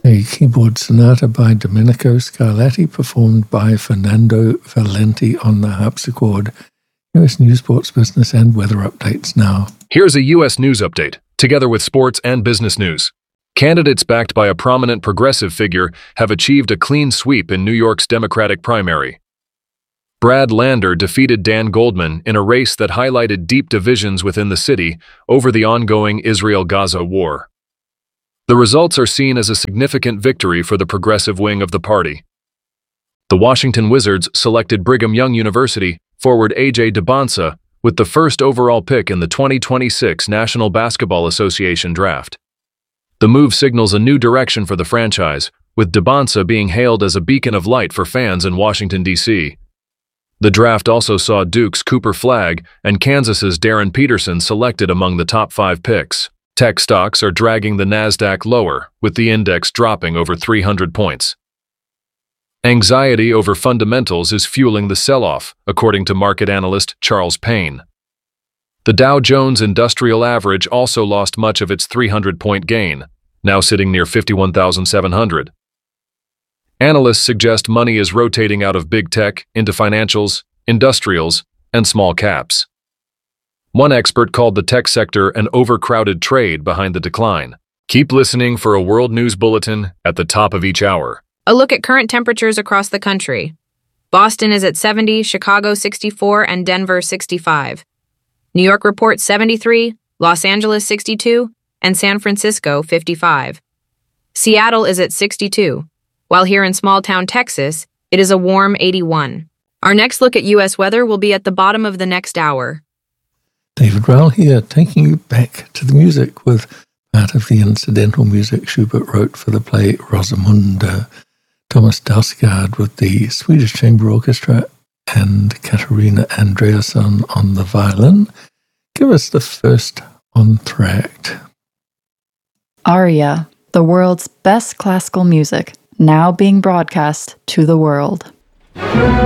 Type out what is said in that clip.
A keyboard sonata by Domenico Scarlatti, performed by Fernando Valenti on the harpsichord. U.S. news, sports, business, and weather updates now. Here's a U.S. news update, together with sports and business news. Candidates backed by a prominent progressive figure have achieved a clean sweep in New York's Democratic primary. Brad Lander defeated Dan Goldman in a race that highlighted deep divisions within the city over the ongoing Israel-Gaza war. The results are seen as a significant victory for the progressive wing of the party. The Washington Wizards selected Brigham Young University forward A.J. Dybantsa with the first overall pick in the 2026 National Basketball Association draft. The move signals a new direction for the franchise, with Dybantsa being hailed as a beacon of light for fans in Washington, D.C. The draft also saw Duke's Cooper Flagg and Kansas's Darren Peterson selected among the top 5 picks. Tech stocks are dragging the Nasdaq lower, with the index dropping over 300 points. Anxiety over fundamentals is fueling the sell-off, according to market analyst Charles Payne. The Dow Jones Industrial Average also lost much of its 300-point gain, now sitting near 51,700. Analysts suggest money is rotating out of big tech into financials, industrials, and small caps. One expert called the tech sector an overcrowded trade behind the decline. Keep listening for a World News Bulletin at the top of each hour. A look at current temperatures across the country. Boston is at 70, Chicago 64, and Denver 65. New York reports 73, Los Angeles 62, and San Francisco 55. Seattle is at 62, while here in small-town Texas, it is a warm 81. Our next look at U.S. weather will be at the bottom of the next hour. David Rowell here, taking you back to the music with part of the incidental music Schubert wrote for the play Rosamunde. Thomas Dausgaard with the Swedish Chamber Orchestra and Katarina Andreasson on the violin. Give us the first entr'acte. Aria, the world's best classical music, now being broadcast to the world.